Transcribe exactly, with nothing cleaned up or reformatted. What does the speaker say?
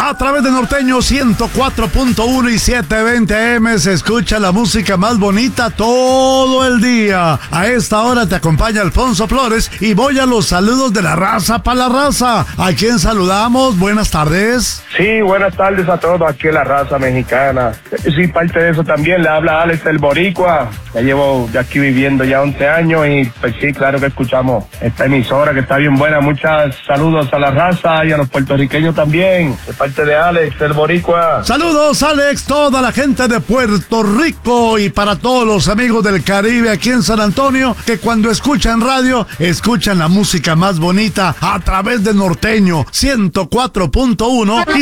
A través de Norteño ciento cuatro punto uno y setecientos veinte eme se escucha la música más bonita todo el día. A esta hora te acompaña Alfonso Flores y voy a los saludos de la raza para la raza. ¿A quién saludamos? Buenas tardes. Sí, buenas tardes a todos aquí en la raza mexicana. Sí, parte de eso también le habla Alex el Boricua. Ya llevo de aquí viviendo ya once años y pues sí, claro que escuchamos esta emisora que está bien buena. Muchos saludos a la raza y a los puertorriqueños también, de parte de Alex el Boricua. Saludos, Alex, toda la gente de Puerto Rico y para todos los amigos del Caribe aquí en San Antonio, que cuando escuchan radio, escuchan la música más bonita a través de Norteño ciento cuatro punto uno y